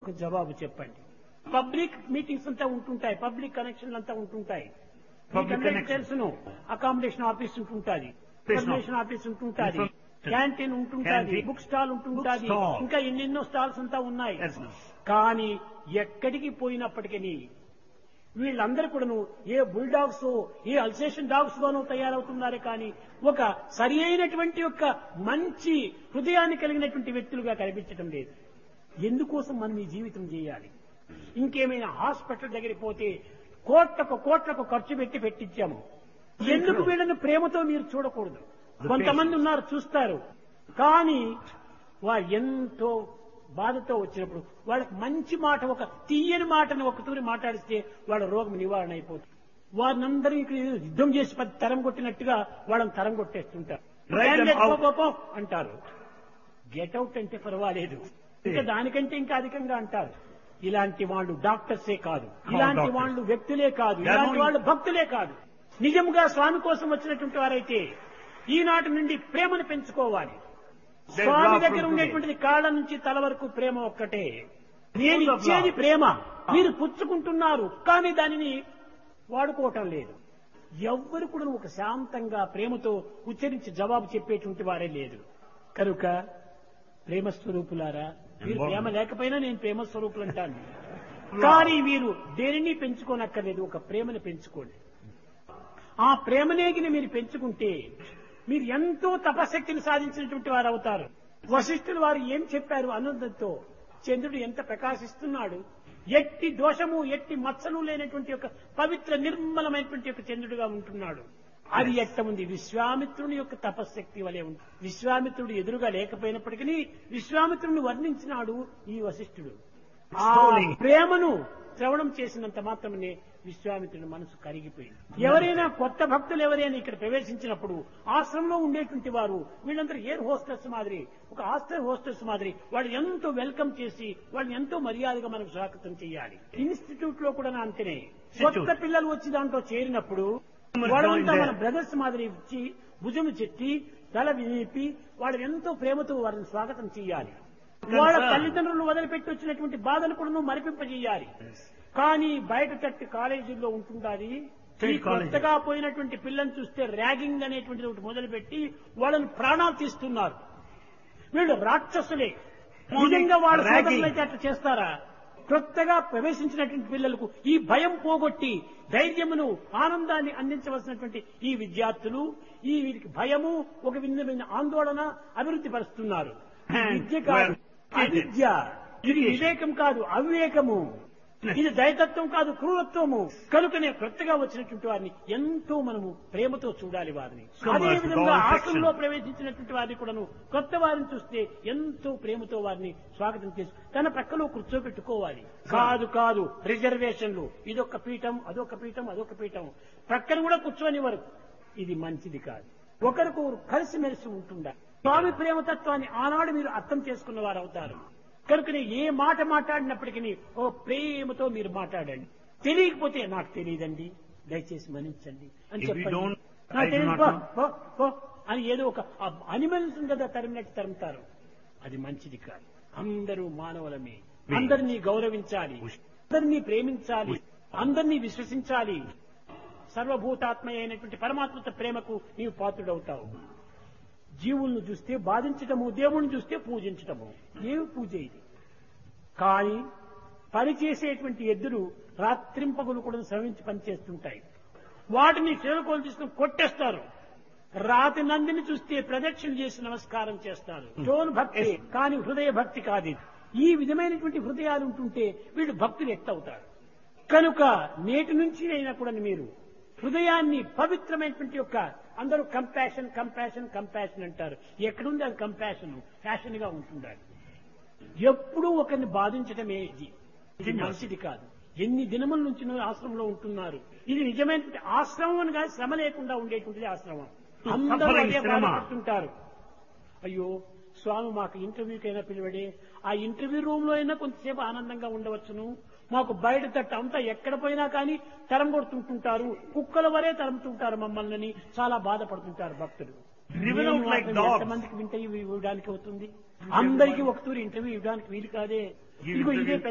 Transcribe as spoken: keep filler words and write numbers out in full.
ఒక జవాబు చెప్పండి. పబ్లిక్ మీటింగ్స్ అంతా ఉంటుంటాయి, పబ్లిక్ కనెక్షన్లు అంతా ఉంటుంటాయి. తెలుసును, accommodation office ఉంటుంటాది, information office ఉంటుంటాది, canteen ఉంటుంటాది, book stall ఉంటుంటాది, ఇంకా ఎన్నెన్నో స్టాల్స్ అంతా ఉన్నాయి. కానీ ఎక్కడికి పోయినప్పటికీ వీళ్ళందరూ కూడాను ఏ బుల్డాగ్స్ ఏ అల్సేషన్ డాగ్స్ గానో తయారవుతున్నారే కానీ ఒక సరి అయినటువంటి యొక్క మంచి హృదయాన్ని కలిగినటువంటి వ్యక్తులుగా కనిపించడం లేదు. ఎందుకోసం మనం ఈ జీవితం చేయాలి? ఇంకేమైనా హాస్పిటల్ దగ్గరికి పోతే కోట్లకు కోట్లకు ఖర్చు పెట్టి పెట్టించాము. ఎందుకు వీళ్ళని ప్రేమతో మీరు చూడకూడదు? కొంతమంది ఉన్నారు చూస్తారు, కానీ వారు ఎంతో బాధతో వచ్చినప్పుడు వాళ్ళకి మంచి మాట, ఒక తీయని మాటను ఒక తూరి మాట్లాడిస్తే వాళ్ళ రోగం నివారణ అయిపోతుంది. వారినందరికీ యుద్ధం చేసి పది తరం కొట్టినట్టుగా వాళ్ళని తరం కొట్టేస్తుంటారు. అంటారు గెట్అవుట్ అంటే పర్వాలేదు, ఇంకా దానికంటే ఇంకా అధికంగా అంటారు. ఇలాంటి వాళ్ళు డాక్టర్సే కాదు, ఇలాంటి వాళ్ళు వ్యక్తులే కాదు, ఇలాంటి వాళ్ళు భక్తులే కాదు. నిజంగా స్వామి కోసం వచ్చినటువంటి వారైతే ఈనాటి నుండి ప్రేమను పెంచుకోవాలి. స్వామి దగ్గర ఉండేటువంటిది కాళ్ళ నుంచి తల వరకు ప్రేమ ఒక్కటే. నేను ఇచ్చేది ప్రేమ, మీరు పుచ్చుకుంటున్నారు కానీ దానిని వాడుకోవటం లేదు. ఎవ్వరు కూడా ఒక శాంతంగా ప్రేమతో ఉచ్చరించి జవాబు చెప్పేటువంటి వారే లేదు. కనుక ప్రేమ స్వరూపులారా, మీరు ప్రేమ లేకపోయినా నేను ప్రేమ స్వరూపులు అంటాను. కానీ వీరు దేనిని పెంచుకోనక్కర్లేదు, ఒక ప్రేమను పెంచుకోండి. ఆ ప్రేమనేగిని మీరు పెంచుకుంటే మీరు ఎంతో తపశక్తిని సాధించినటువంటి వారు అవుతారు. వశిష్ఠులు వారు ఏం చెప్పారు ఆనందంతో? చంద్రుడు ఎంత ప్రకాశిస్తున్నాడు, ఎట్టి దోషము ఎట్టి మచ్చలు లేనటువంటి ఒక పవిత్ర నిర్మలమైనటువంటి యొక్క చంద్రుడుగా ఉంటున్నాడు. అది ఎట్ట ఉంది? విశ్వామిత్రుని యొక్క తపశక్తి వలె ఉంది. విశ్వామిత్రుడు ఎదురుగా లేకపోయినప్పటికీ విశ్వామిత్రుని వర్ణించినాడు ఈ వశిష్ఠుడు. ఆ ప్రేమను శ్రవణం చేసినంత మాత్రమే విశ్వామిత్రుని మనసు కరిగిపోయింది. ఎవరైనా కొత్త భక్తులు ఎవరైనా ఇక్కడ ప్రవేశించినప్పుడు ఆశ్రమంలో ఉండేటువంటి వారు వీళ్ళందరూ ఎయిర్ హోస్టెస్ మాదిరి, ఒక హాస్టల్ హోస్టెస్ మాదిరి వాళ్ళు ఎంతో వెల్కమ్ చేసి వాళ్ళని ఎంతో మర్యాదగా మనకు స్వాగతం చేయాలి. ఇన్స్టిట్యూట్ లో కూడా అంతేనే. కొత్త పిల్లలు వచ్చి దాంట్లో చేరినప్పుడు వాళ్ళంతా మన బ్రదర్స్ మాదిరి ఇచ్చి భుజము చెట్టి తల వినిపి వాళ్ళు ఎంతో ప్రేమతో వారిని స్వాగతం చేయాలి. వాళ్ళ తల్లిదండ్రులను వదిలిపెట్టి వచ్చినటువంటి బాధలు కూడా మరిపింపజేయాలి. కానీ బయట తట్టి కాలేజీల్లో ఉంటుండాలి. ఈ కొత్తగా పోయినటువంటి పిల్లల్ని చూస్తే ర్యాగింగ్ అనేటువంటిది ఒకటి మొదలుపెట్టి వాళ్ళని ప్రాణాలు తీస్తున్నారు. వీళ్ళు రాక్షసులే. నిజంగా వాళ్ళ సోదరులైతే అట్లా చేస్తారా? కొత్తగా ప్రవేశించినటువంటి పిల్లలకు ఈ భయం పోగొట్టి ధైర్యమును ఆనందాన్ని అందించవలసినటువంటి ఈ విద్యార్థులు ఈ వీరికి భయము ఒక విధమైన ఆందోళన అభివృద్ధి పరుస్తున్నారు. విద్య కాదు అవిద్య, ఇది వివేకం కాదు అవివేకము, ఇది దైతత్వం కాదు క్రూరత్వము. కనుకనే కొత్తగా వచ్చినటువంటి వారిని ఎంతో మనము ప్రేమతో చూడాలి వారిని. అదే విధంగా ఆశ్రమంలో ప్రవేశించినటువంటి వారిని కూడాను కొత్త వారిని చూస్తే ఎంతో ప్రేమతో వారిని స్వాగతం చేసి తన ప్రక్కలో కూర్చోబెట్టుకోవాలి. కాదు కాదు రిజర్వేషన్లు, ఇదొక పీఠం అదొక పీఠం అదొక పీఠం ప్రక్కన కూడా కూర్చోనివారు. ఇది మంచిది కాదు. ఒకరికొకరు కలిసిమెలిసి ఉంటుండాలి. స్వామి ప్రేమతత్వాన్ని ఆనాడు మీరు అర్థం చేసుకున్న వారు అవుతారు. కనుకనే ఏ మాట మాట్లాడినప్పటికీ ఓ ప్రేమతో మీరు మాట్లాడండి. తెలియకపోతే నాకు తెలియదండి దయచేసి మన్నించండి అని చెప్పండి. నాకు తెలియదు అని ఏదో ఒక అనిమల్స్ కదా తరిమినట్టు తరుముతారు. అది మంచిది కాదు. అందరూ మానవులమే, అందరినీ గౌరవించాలి, అందరినీ ప్రేమించాలి, అందరినీ విశ్వసించాలి. సర్వభూతాత్మ అయినటువంటి పరమాత్మ ప్రేమకు నీవు పాత్రుడవుతావు. జీవులను చూస్తే బాధించటము, దేవుణ్ణి చూస్తే పూజించటము. ఏమి పూజ ఇది? కానీ పనిచేసేటువంటి ఎద్దులు రాత్రింపగులు కూడా శ్రమించి పనిచేస్తుంటాయి. వాటిని చేరుకోలు తీసుకుని కొట్టేస్తారు. రాతి నందిని చూస్తే ప్రదక్షిణ చేసి నమస్కారం చేస్తారు. జోన్ భక్తి కానీ హృదయ భక్తి కాదు. ఈ విధమైనటువంటి హృదయాలు ఉంటుంటే వీళ్ళు భక్తులు ఎత్తవుతారు. కనుక నేటి నుంచి అయినా కూడా మీరు హృదయాన్ని పవిత్రమైనటువంటి యొక్క అందరూ కంపాషన్ కంపాషన్ కంపాషన్ అంటారు. ఎక్కడుంది అది కంపాషన్? ఫ్యాషన్ గా ఉంటుండాలి. ఎప్పుడూ ఒకరిని బాధించటమే ఇది ఇది మంచిది కాదు. ఎన్ని దినముల నుంచి ఆశ్రమంలో ఉంటున్నారు. ఇది నిజమైనటువంటి ఆశ్రమం కాదు, శ్రమ లేకుండా ఉండేటువంటిది ఆశ్రమం. అందరూ అదే బాధపడుతుంటారు. అయ్యో స్వామి మాకు ఇంటర్వ్యూకైనా పిలువడే, ఆ ఇంటర్వ్యూ రూమ్ లో అయినా కొంతసేపు ఆనందంగా ఉండవచ్చును. మాకు బయట తట్టు అంతా ఎక్కడ పోయినా కానీ తరం కొడుతుంటుంటారు, కుక్కల వరే తరుముతుంటారు మమ్మల్ని, చాలా బాధపడుతుంటారు భక్తులు. ఎంతమందికి ఇంటర్వ్యూ ఇవ్వడానికి అవుతుంది? అందరికీ ఒక తూరి ఇంటర్వ్యూ ఇవ్వడానికి వీలు కాదే. ఇదిగో ఇదే